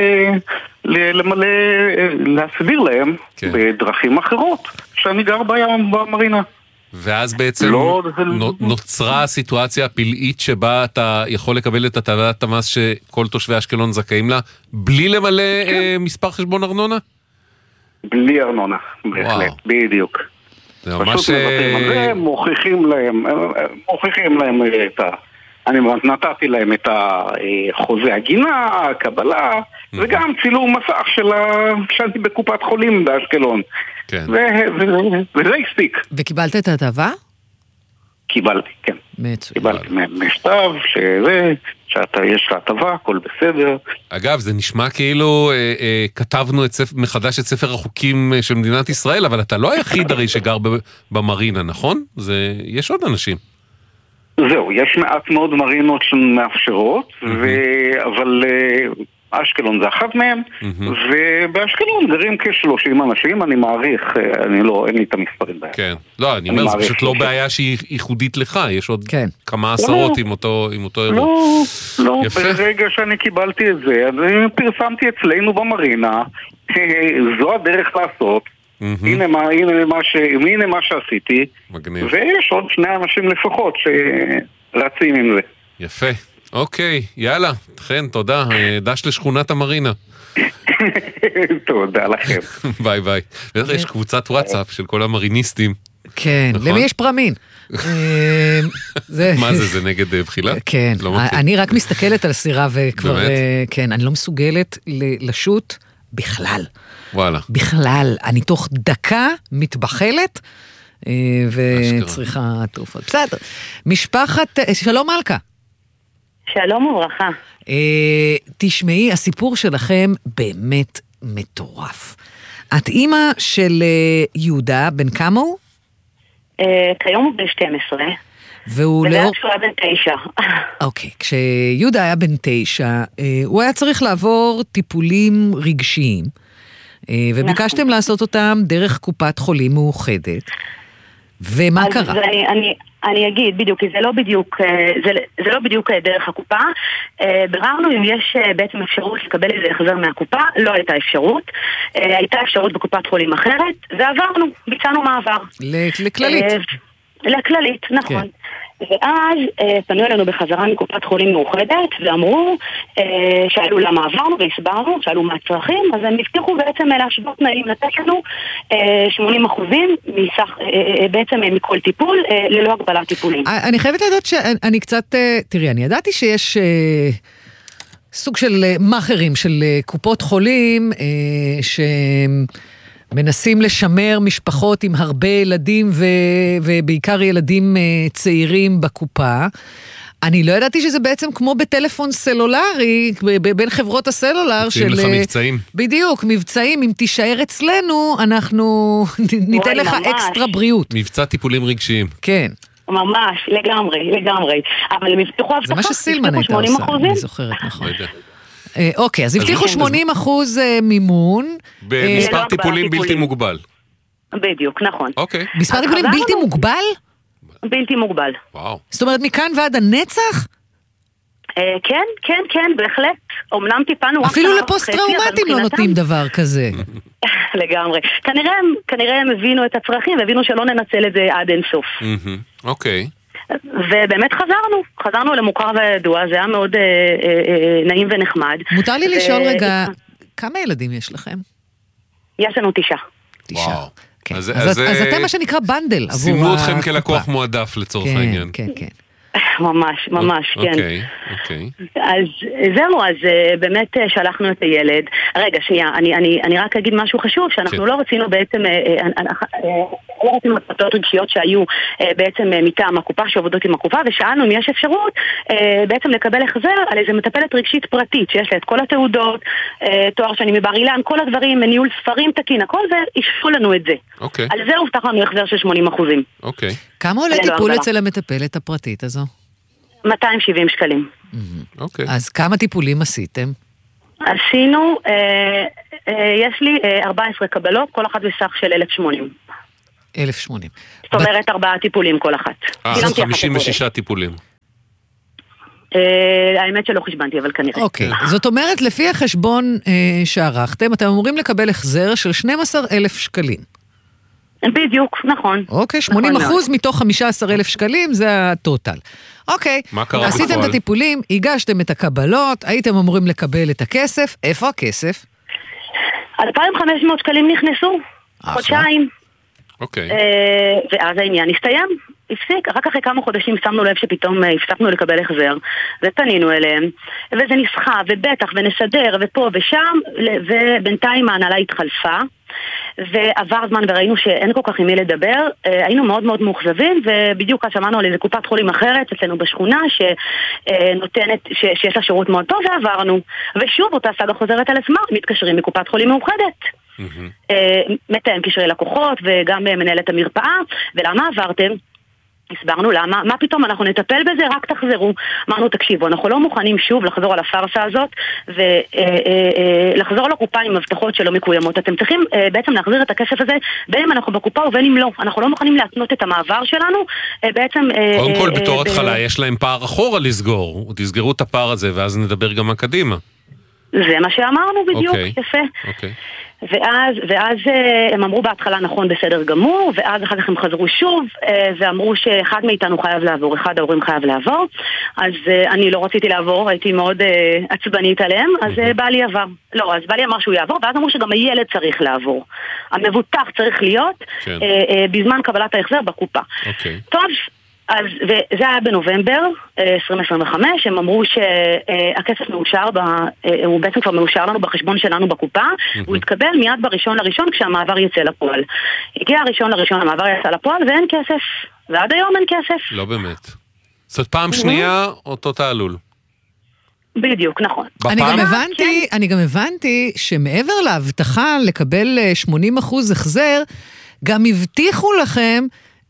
להסביר להם בדרכים אחרות, שאני גר במרינה. ואז בעצם נוצרה הסיטואציה הפלאית שבה אתה יכול לקבל את הטבת המס שכל תושבי אשקלון זכאים לה, בלי למלא מספר חשבון ארנונה? בלי ארנונה, בהחלט, בדיוק. פשוט מבטאים על זה, מוכיחים להם את ה... אני נתתי להם את החוזה הגינה, הקבלה, וגם צילום מסך שאני בקופת חולים באשקלון. וזה הספיק. וקיבלת את ההטבה? קיבלתי, כן. מצוין. קיבלתי מכתב שיש לה הטבה, הכל בסדר. אגב, זה נשמע כאילו כתבנו מחדש את ספר החוקים של מדינת ישראל, אבל אתה לא היחיד הרי שגר במרינה, נכון? יש עוד אנשים. זהו, יש מעט מאוד מרינות שמאפשרות, אבל אשקלון זה אחת מהם, ובאשקלון גרים כ-30 אנשים, אני מעריך, אין לי את המספרים בעיה. כן, לא, אני אומר, זה פשוט לא בעיה שהיא ייחודית לך, יש עוד כמה עשרות עם אותו אירוע. לא, ברגע שאני קיבלתי את זה, אז פרסמתי אצלנו במרינה, זו הדרך לעשות, הנה מה שעשיתי, ויש עוד 2 אנשים לפחות שרצים עם זה. יפה. אוקיי, יאללה, חן, תודה, דש לשכונת המרינה. תודה לכם. ביי ביי. יש קבוצת וואטסאפ של כל המריניסטים. כן, למי יש פרמין? מה זה נגד בחילה? כן, אני רק מסתכלת על סירה וכבר, כן, אני לא מסוגלת לשוט בכלל. וואלה. בכלל, אני תוך דקה מתבחלת וצריכה תרופות. בסדר, משפחת, שלום מלכה. שלום וברכה. תשמעי, הסיפור שלכם באמת מטורף. את אימא של יהודה, בן כמה הוא? כיום הוא בן 12. והוא וזה היה בן 9. אוקיי, כשיהודה היה בן 9, הוא היה צריך לעבור טיפולים רגשיים, וביקשתם לעשות אותם דרך קופת חולים מאוחדת. ומה קרה? אני אגיד בדיוק, כי זה לא בדיוק דרך הקופה. בררנו אם יש בעצם אפשרות לקבל איזה החזר מהקופה, לא הייתה אפשרות. הייתה אפשרות בקופת חולים אחרת, ועברנו, ביצענו מעבר. לכללית. לכללית, נכון. ואז פנו אלינו בחזרה מקופת חולים מאוחדת, ואמרו שאלו למה עברנו והסברנו, שאלו מה הצרכים, אז הם הבטיחו בעצם להשוות תנאים, לתת לנו 80% מסך, בעצם מכל טיפול, ללא הגבלת טיפולים. אני חייבת לדעת שאני קצת, תראי, אני ידעתי שיש סוג של מאחרים, של קופות חולים, מנסים לשמר משפחות עם הרבה ילדים ובעיקר ילדים צעירים בקופה. אני לא ידעתי שזה בעצם כמו בטלפון סלולרי, בין חברות הסלולר של... לך מבצעים. בדיוק, מבצעים. אם תישאר אצלנו, אנחנו ניתן לך אקסטרה בריאות. מבצע טיפולים רגשיים. כן. ממש, לגמרי. אבל הם הבטיחו הבטחה. זה מה שסילמן הייתה עושה, אני זוכרת, נכון. אוקיי, אז הבטיחו 80% מימון. במספר טיפולים בלתי מוגבל. בדיוק, נכון. אוקיי. מספר טיפולים בלתי מוגבל? בלתי מוגבל. וואו. זאת אומרת, מכאן ועד הנצח? כן, בהחלט. אומנם טיפנו... אפילו לפוסט-טראומטים לא נותנים דבר כזה. לגמרי. כנראה הם הבינו את הצרכים, והבינו שלא ננצל את זה עד אין סוף. אוקיי. ובאמת חזרנו למוכר וידוע, זה היה מאוד נעים ונחמד. מותר לי לשאול רגע, כמה ילדים יש לכם? יש לנו 9. וואו. כן. אז אתם מה שנקרא בנדל. שימו אתכם כלקוח מועדף לצורך העניין. כן, כן. ממש, כן. אוקיי. אז זהו, אז באמת שלחנו את הילד. רגע, שנייה, אני רק אגיד משהו חשוב, שאנחנו לא רצינו בעצם, לא רצינו מטרות רגשיות שהיו בעצם מטעם הקופה, שעובדות עם הקופה, ושאלנו אם יש אפשרות בעצם לקבל החזר על איזה מטפלת רגשית פרטית, שיש לה את כל התעודות, תואר שני מבר אילן, כל הדברים, ניהול ספרים תקין, הכל זה, ישפו לנו את זה. על זה הובטח לנו החזר של 80%. אוקיי. כמה עולה טיפול אצל המטפלת הפרטית הזו? 270 שקלים. אוקיי. אז כמה טיפולים עשיתם? עשינו, יש לי 14 קבלות, כל אחת בסך של 1,080. 1,080. זאת אומרת 4 טיפולים כל אחת. אז 56 טיפולים. האמת שלא חשבנתי, אבל כנראה. אוקיי, זאת אומרת, לפי החשבון שערכתם, אתם אמורים לקבל החזר של 12,000 שקלים. בדיוק, נכון. אוקיי, 80% מתוך 15,000 שקלים, זה הטוטל. אוקיי, עשיתם את הטיפולים, הגשתם את הקבלות, הייתם אמורים לקבל את הכסף, איפה הכסף? 2,500 שקלים נכנסו, חודשיים. אוקיי. ואז העניין הסתיים, הפסיק, רק אחרי כמה חודשים שמנו לב שפתאום הפסקנו לקבל החזר, ופנינו אליהם, וזה נסחה, ובטח, ונסדר, ופה ושם, ובינתיים ההנהלה התחלפה, ועבר זמן וראינו שאין כל כך עם מי לדבר, היינו מאוד מאוד מאוכזבים, ובדיוק אז שמענו על איזה קופת חולים אחרת אצלנו בשכונה שנותנת, שיש לה שירות מאוד טוב, ועברנו, ושוב אותה סאגה חוזרת על עצמה, מתקשרים מקופת חולים מאוחדת. מתאם קשרי לקוחות וגם מנהלת המרפאה, ולמה עברתם? הסברנו למה, מה פתאום אנחנו נטפל בזה, רק תחזרו. אמרנו, תקשיבו, אנחנו לא מוכנים שוב לחזור על הפרסה הזאת ולחזור לקופה עם הבטחות שלא מקוימות. אתם צריכים בעצם להחזיר את הכסף הזה בין אם אנחנו בקופה ובין אם לא. אנחנו לא מוכנים להתנות את המעבר שלנו בעצם... קודם כל בתור התחלה יש להם פער אחורה לסגור, תסגרו את הפער הזה ואז נדבר גם קדימה. זה מה שאמרנו בדיוק, יפה. אוקיי. ואז הם אמרו בהתחלה נכון בסדר גמור, ואז אחר כך הם חזרו שוב ואמרו שאחד מאיתנו חייב לעבור, אחד ההורים חייב לעבור, אז אני לא רציתי לעבור, הייתי מאוד עצבנית עליהם, אז בעלי עבר. לא, אז בעלי אמר שהוא יעבור, ואז אמרו שגם הילד צריך לעבור. המבוטח צריך להיות בזמן קבלת ההחזר בקופה. טוב, אז זה היה בנובמבר 2025, הם אמרו שהכסף מאושר, הוא בעצם כבר מאושר לנו בחשבון שלנו בקופה, הוא התקבל מיד ב1.1 כשהמעבר יצא לפועל. הגיע ה1.1, המעבר יצא לפועל ואין כסף, ועד היום אין כסף. לא באמת. זאת פעם שנייה אותו תעלול. בדיוק, נכון. אני גם הבנתי שמעבר להבטחה לקבל 80% החזר, גם הבטיחו לכם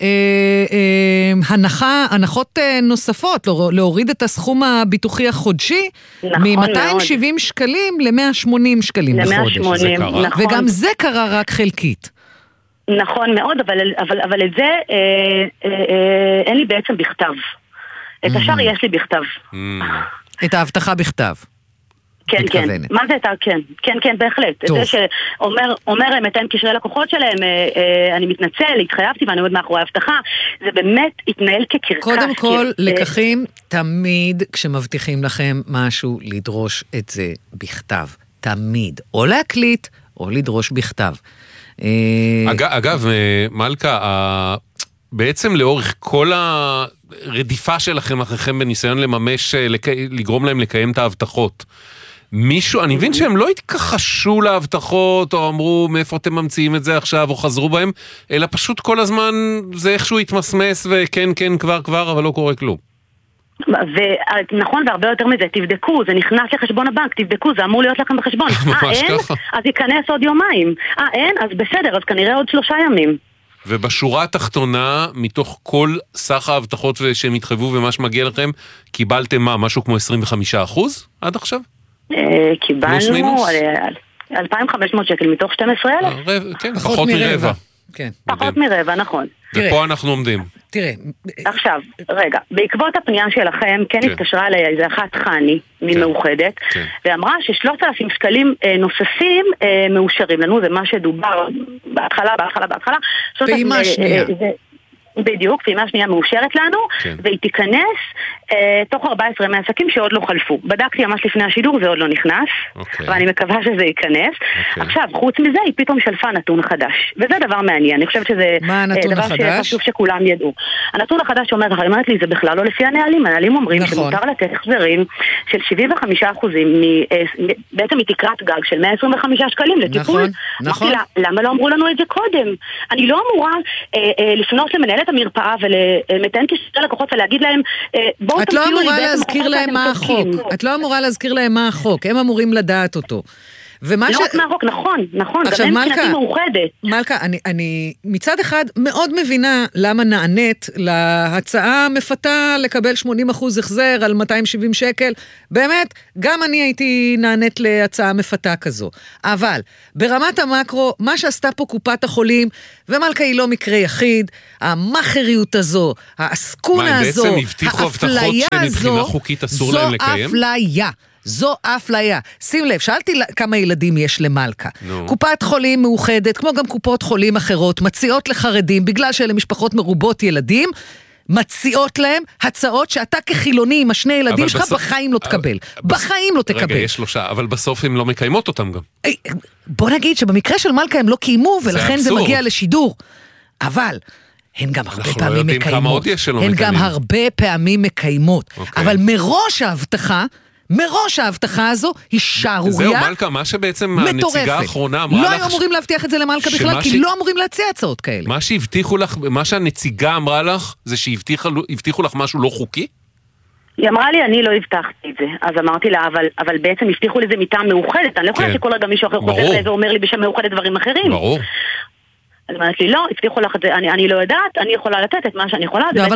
הנחות נוספות, להוריד את הסכום הביטוחי החודשי מ-270 שקלים ל-180 שקלים בחודש. וגם זה קרה רק חלקית. נכון מאוד, אבל את זה אין לי בעצם בכתב. את השאר יש לי בכתב. את ההבטחה בכתב. כן, כן. מה זה אתה? כן, בהחלט. זה שאומר מתאם קשרי לקוחות שלהם, אני מתנצל, התחייבתי ואני עומד מאחורי ההבטחה, זה באמת התנהל כקרקס. קודם כל, לקחים תמיד כשמבטיחים לכם משהו, לדרוש את זה בכתב. תמיד. או להקליט, או לדרוש בכתב. אגב, מלכה, בעצם לאורך כל הרדיפה שלכם אחריכם בניסיון לממש, לגרום להם לקיים את ההבטחות, מישהו, אני מבין שהם לא התכחשו להבטחות, או אמרו מאיפה אתם ממציאים את זה עכשיו, או חזרו בהם, אלא פשוט כל הזמן זה איכשהו התמסמס, וכן, כן, כבר, אבל לא קורה כלום. ונכון, והרבה יותר מזה, תבדקו, זה נכנס לחשבון הבנק, תבדקו, זה אמור להיות לכם בחשבון. אין? אז ייכנס עוד יומיים. אין? אז בסדר, אז כנראה עוד 3 ימים. ובשורה התחתונה, מתוך כל סך ההבטחות שהם התחייבו ומה שמגיע לכם, קיבלתם מה? משהו כמו 25% עד עכשיו? קיבלנו 2,500 שקל מתוך 12,000. כן, פחות מרבע. פחות מרבע, נכון. ופה אנחנו עומדים. תראה. עכשיו, רגע, בעקבות הפנייה שלכם, כן התקשרה אליי איזה אחת חני ממאוחדת, ואמרה ש3,000 שקלים נוספים מאושרים לנו, זה מה שדובר בהתחלה. פעימה שנייה. בדיוק, פעימה שנייה מאושרת לנו, והיא תיכנס תוך 14 ימי עסקים שעוד לא חלפו. בדקתי ממש לפני השידור, זה עוד לא נכנס, ואני מקווה שזה ייכנס. עכשיו, חוץ מזה, היא פתאום שלפה נתון חדש. וזה דבר מעניין, אני חושבת שזה דבר שחשוב שכולם ידעו. הנתון החדש אומרת לי, זה בכלל לא לפי הנהלים. הנהלים אומרים שמותר לתת החזרים של 75% בעצם מתקרת גג של 125 שקלים לטיפול. אמרתי לה, למה לא אמרו לנו את זה קודם? אני לא אמורה לפנות למנהלת המרפאה ולמתאמת של לקוחות ולהגיד להם, בואו את לא אמורה להזכיר להם מה החוק. את לא אמורה להזכיר להם מה החוק. הם אמורים לדעת אותו. לא רק מהחוק, נכון, עכשיו, גם הם מבחינתי מאוחדת. מלכה, אני מצד אחד מאוד מבינה למה נענית להצעה מפתה לקבל 80% החזר על 270 שקל. באמת, גם אני הייתי נענית להצעה מפתה כזו. אבל ברמת המקרו, מה שעשתה פה קופת החולים, ומלכה היא לא מקרה יחיד, המחריות הזו, העסקונה הזו, מה, הם בעצם הבטיחו הבטחות שמבחינה חוקית אסור להם לקיים? זו אפליה. זו אפליה. שים לב, שאלתי כמה ילדים יש למלכה. קופת חולים מאוחדת, כמו גם קופות חולים אחרות, מציעות לחרדים, בגלל שאלה משפחות מרובות ילדים, מציעות להם הצעות שאתה כחילוני עם השני ילדים שלך בחיים לא תקבל. בחיים לא תקבל. רגע, יש 3, אבל בסוף הם לא מקיימות אותם גם. בוא נגיד שבמקרה של מלכה הם לא קיימו, ולכן זה מגיע לשידור. אבל הן גם הרבה פעמים מקיימות. הן גם הרבה פעמים מקיימות. אבל מראש ההבטחה הזו היא שערוריה מטורפת. זהו, מלכה, מה שבעצם הנציגה האחרונה אמרה לך... לא היו אמורים להבטיח את זה למלכה בכלל, כי לא אמורים להציע הצעות כאלה. מה שהבטיחו לך, מה שהנציגה אמרה לך, זה שהבטיחו לך משהו לא חוקי? היא אמרה לי, אני לא הבטחתי את זה. אז אמרתי לה, אבל בעצם הבטיחו לזה מטעם מאוחדת. אני לא יכולה שכל רגע מישהו אחר חוזר לזה ואומר לי בשם מאוחדת דברים אחרים. ברור. אז אמרת לי, לא, הבטיחו לך את זה, אני לא יודעת, אני יכולה לתת את מה שאני יכולה. אבל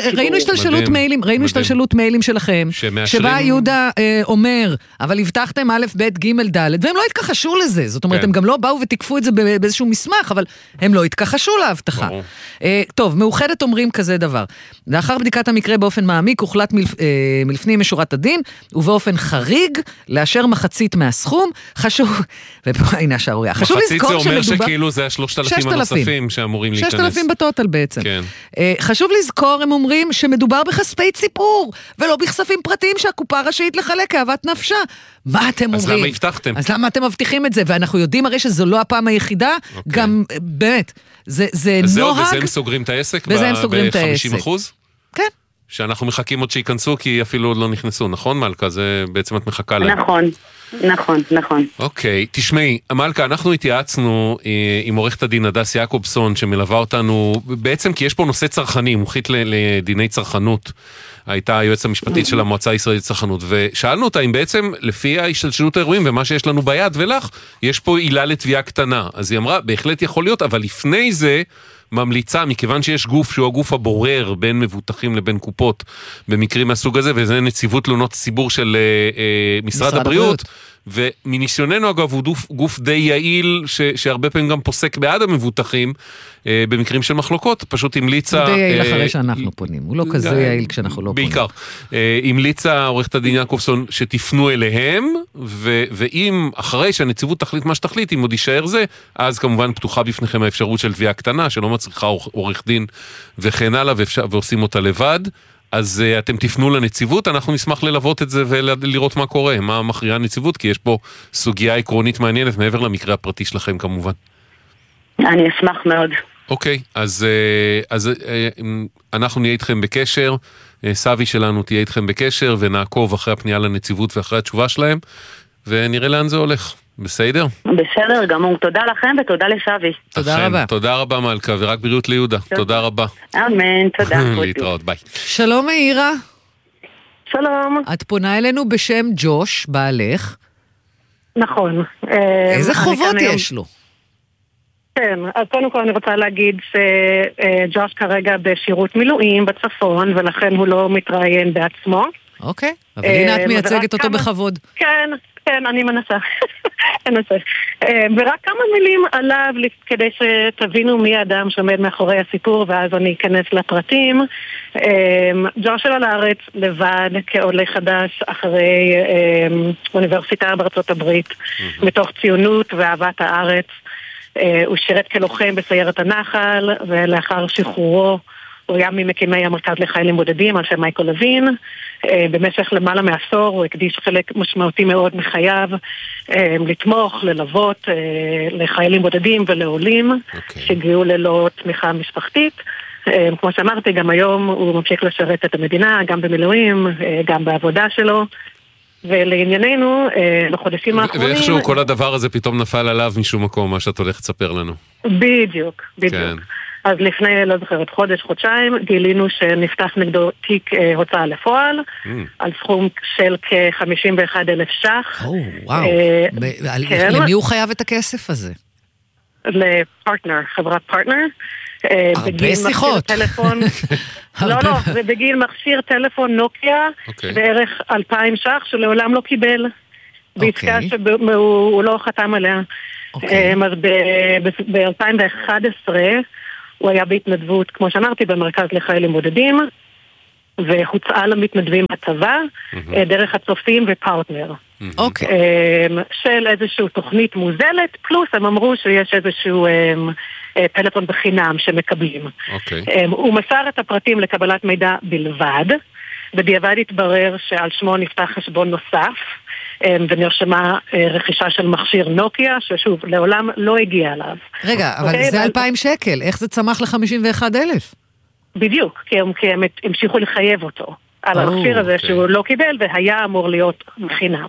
ראינו השתלשלות מיילים שלכם, שבה יהודה אומר, אבל הבטחתם א', ב', ג', ד', והם לא התכחשו לזה, זאת אומרת, הם גם לא באו ותקפו את זה באיזשהו מסמך, אבל הם לא התכחשו להבטחה. טוב, מאוחדת אומרים כזה דבר. לאחר בדיקת המקרה באופן מעמיק, הוחלט מלפנים משורת הדין, ובאופן חריג, לאשר מחצית מהסכום, חשוב, והנה השערוריה, חשוב לזכור שמדובר נוספים שאמורים להיכנס. 6,000 בטוטל בעצם. כן. חשוב לזכור, הם אומרים, שמדובר בכספי ציבור, ולא בכספים פרטיים שהקופה רשאית לחלק כאוות נפשה. מה אתם אומרים? אז למה הבטחתם? אז למה אתם מבטיחים את זה? ואנחנו יודעים הרי שזו לא הפעם היחידה, גם, באמת, זה נוהג. וזה הם סוגרים את העסק? ב-50%? כן. שאנחנו מחכים עוד שיכנסו, כי אפילו עוד לא נכנסו, נכון מלכה? זה בעצם את מחכה להם. נכון. אוקיי, תשמעי, מלכה, אנחנו התייעצנו עם עורכת הדין הדס יעקובסון, שמלווה אותנו, בעצם כי יש פה נושא צרכני, מומחית לדיני צרכנות, הייתה היועצת המשפטית של המועצה הישראלית לצרכנות, ושאלנו אותה אם בעצם לפי ההשתלשלות האירועים ומה שיש לנו ביד ולך, יש פה עילה לתביעה קטנה. אז היא אמרה, בהחלט יכול להיות, אבל לפני זה ממליצה, מכיוון שיש גוף שהוא הגוף הבורר בין מבוטחים לבין קופות במקרים מהסוג הזה, וזה נציבות תלונות ציבור של משרד הבריאות, ומניסיוננו אגב הוא גוף די יעיל שהרבה פעמים גם פוסק בעד המבוטחים במקרים של מחלוקות, פשוט המליצה... הוא די יעיל אחרי שאנחנו פונים, הוא לא כזה יעיל כשאנחנו לא פונים. בעיקר. המליצה עורכת הדין יעקובסון שתפנו אליהם, ואם אחרי שהנציבות תחליט מה שתחליט, אם עוד יישאר זה, אז כמובן פתוחה בפניכם האפשרות של תביעה קטנה, שלא מצריכה עורך דין וכן הלאה, ועושים אותה לבד. אז אתם תפנו לנציבות, אנחנו נשמח ללוות את זה ולראות מה קורה, מה מכריעה הנציבות, כי יש פה סוגיה עקרונית מעניינת מעבר למקרה הפרטי שלכם כמובן. אני אשמח מאוד. אוקיי, אז אנחנו נהיה איתכם בקשר, סבי שלנו תהיה איתכם בקשר, ונעקוב אחרי הפנייה לנציבות ואחרי התשובה שלהם, ונראה לאן זה הולך. בסדר? בסדר גמור, תודה לכם ותודה לסבי. תודה רבה. תודה רבה מלכה, ורק בריאות ליהודה. תודה רבה. אמן, תודה. להתראות, ביי. שלום מאירה. שלום. את פונה אלינו בשם ג'וש, בעלך. נכון. איזה חובות יש לו? כן, אז קודם כל אני רוצה להגיד שג'וש כרגע בשירות מילואים בצפון, ולכן הוא לא מתראיין בעצמו. אוקיי, אבל הנה את מייצגת אותו בכבוד. כן, אני מנסה. ורק כמה מילים עליו כדי שתבינו מי האדם שעומד מאחורי הסיפור, ואז אני אכנס לפרטים. ג'וש עלה לארץ לבד כעולה חדש אחרי אוניברסיטה בארצות הברית, מתוך ציונות ואהבת הארץ. הוא שירת כלוחם בסיירת הנחל, ולאחר שחרורו הוא היה ממקימי המרכז לחיילים בודדים על שם מייקל לוין. במשך למעלה מעשור הוא הקדיש חלק משמעותי מאוד מחייו לתמוך, ללוות לחיילים בודדים ולעולים שהגיעו ללא תמיכה משפחתית. כמו שאמרתי, גם היום הוא ממשיך לשרת את המדינה, גם במילואים, גם בעבודה שלו. ולענייננו, בחודשים האחרונים... ואיכשהו כל הדבר הזה פתאום נפל עליו משום מקום, מה שאת הולך לספר לנו. בדיוק. כן. אז לפני, לא זוכרת, חודשיים, גילינו שנפתח נגדו תיק הוצאה לפועל, על סכום של כ-51,000 ש"ח. וואו. למי הוא חייב את הכסף הזה? לפרטנר, חברת פרטנר. הרבה שיחות. לא, זה בגיל מכשיר טלפון נוקיה, בערך 2,000 ש"ח, שלעולם לא קיבל, בעסקה שהוא לא חתם עליה. אז ב-2011 הוא היה בהתנדבות, כמו שאמרתי, במרכז לחיילים בודדים, והוצאה למתנדבים בצבא, דרך הצופים ופרטנר. של איזושהי תוכנית מוזלת, פלוס הם אמרו שיש איזשהו פלאפון בחינם שמקבלים. הוא מסר את הפרטים לקבלת מידע בלבד, בדיעבד התברר שעל שמו נפתח חשבון נוסף, ונרשמה רכישה של מכשיר נוקיה, ששוב, לעולם לא הגיע עליו. רגע, אבל זה 2,000 שקל, איך זה צמח ל-51,000? בדיוק, כי הם המשיכו לחייב אותו על המכשיר הזה שהוא לא קיבל, והיה אמור להיות בחינם.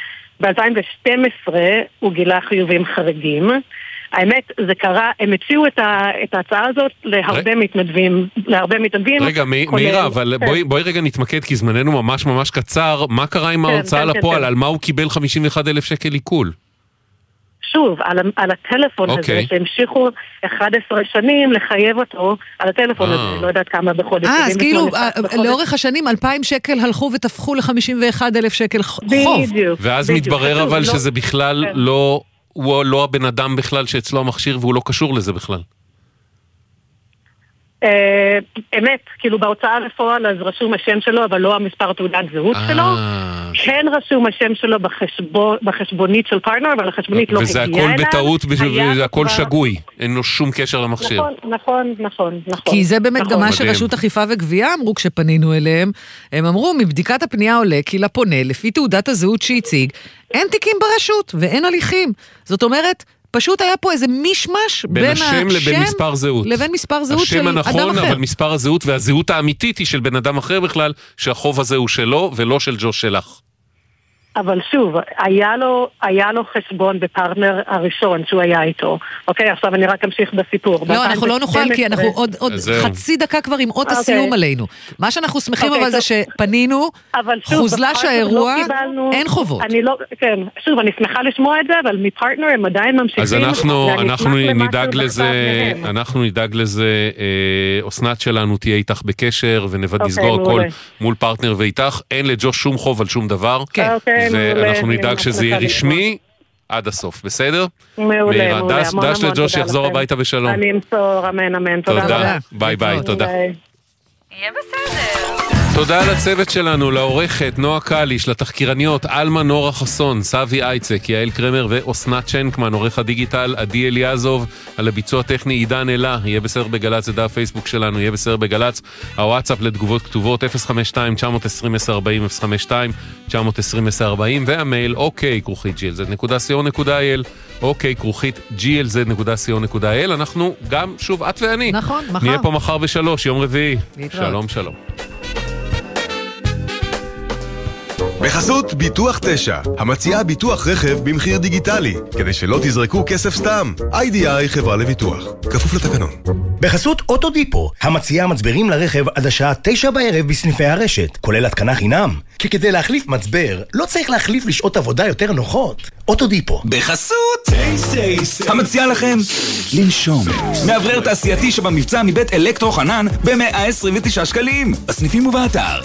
ב-2012 הוא גילה חיובים חריגים. האמת, זה קרה, הם הציעו את ההצעה הזאת להרבה מתנדבים. רגע, מאירה, אבל בואי רגע נתמקד, כי זמננו ממש ממש קצר. מה קרה עם ההוצאה לפועל? על מה הוא קיבל 51,000 שקל עיקול? שוב, על הטלפון הזה, שהמשיכו 11 שנים לחייב אותו על הטלפון הזה, לא יודעת כמה בחודש. אז כאילו, לאורך השנים 2,000 שקל הלכו ותפחו ל51,000 שקל חוב. בדיוק. ואז מתברר אבל שזה בכלל לא, הוא לא הבן אדם בכלל שאצלו המכשיר, והוא לא קשור לזה בכלל. אמת, כאילו בהוצאה לפועל אז רשום השם שלו, אבל לא המספר תעודת זהות שלו. כן רשום השם שלו בחשבונית של פרטנר, אבל החשבונית לא הגיעה אליו. וזה הכל בטעות, וזה הכל שגוי. אין לו שום קשר למכשיר. נכון. כי זה באמת גם מה שרשות אכיפה וגבייה אמרו כשפנינו אליהם. הם אמרו, מבדיקת הפנייה עולה כי לפונה, לפי תעודת הזהות שהציג, אין תיקים ברשות ואין הליכים. זאת אומרת, פשוט היה פה איזה מישמש בין השם לבין מספר זהות. לבין מספר זהות של אדם אחר. השם הנכון, אבל מספר הזהות והזהות האמיתית היא של בן אדם אחר בכלל, שהחוב הזה הוא שלו ולא של ג'וש שלך. אבל שוב, היה לו חשבון בפרטנר הראשון שהוא היה איתו. אוקיי, עכשיו אני רק אמשיך בסיפור. לא, אנחנו לא נוכל, כי אנחנו עוד חצי דקה כבר עם אות הסיום עלינו. מה שאנחנו שמחים אבל זה שפנינו, חוזלש האירוע, אין חובות. כן, שוב, אני שמחה לשמוע את זה, אבל מפרטנר הם עדיין ממשיכים. אז אנחנו נדאג לזה, אסנת שלנו תהיה איתך בקשר, ונסגור הכל מול פרטנר ואיתך. אין לג'וש שום חוב על שום דבר. ואנחנו נדאג שזה יהיה רשמי עד הסוף, בסדר? מעולה. דש לג'וש שיחזור הביתה בשלום. אני אמסור, אמן. תודה. ביי, תודה. יהיה בסדר. תודה לצוות שלנו, לעורכת נועה קליש, לתחקירניות אלמה נורה חסון, סבי אייצק, יעל קרמר ואוסנת שנקמן, עורך הדיגיטל עדי אליעזוב, על הביצוע טכני עידן אלה. יהיה בסדר בגלץ, זה דף פייסבוק שלנו, יהיה בסדר בגלץ. הוואטסאפ לתגובות כתובות 052-920-1040, 052-920-1040, והמייל ok@glz.co.il, ok@glz.co.il. אנחנו גם, שוב, את ואני. נכון, מחר. נהיה פה מחר ב3, יום רביעי. שלום. בחסות ביטוח 9, המציעה ביטוח רכב במחיר דיגיטלי, כדי שלא תזרקו כסף סתם. IDI חברה לביטוח, כפוף לתקנון. בחסות אוטודיפו, המציעה מצברים לרכב עד השעה 9 בערב בסניפי הרשת, כולל התקנה חינם. כי כדי להחליף מצבר, לא צריך להחליף לשעות עבודה יותר נוחות. אוטודיפו. בחסות טייס, המציעה לכם לנשום. מאוורר תעשייתי שבמבצע מבית אלקטרו חנן ב-129 שקלים. בסניפים ובאתר.